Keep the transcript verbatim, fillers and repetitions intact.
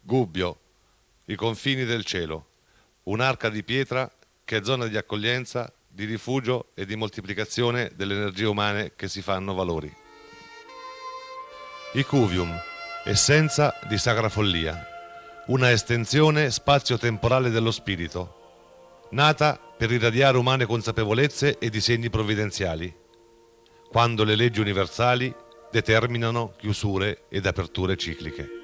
Gubbio, i confini del cielo, un'arca di pietra che è zona di accoglienza, di rifugio e di moltiplicazione delle energie umane che si fanno valori. Icuvium, essenza di sacra follia, una estensione spazio-temporale dello spirito, nata per irradiare umane consapevolezze e disegni provvidenziali, quando le leggi universali determinano chiusure ed aperture cicliche.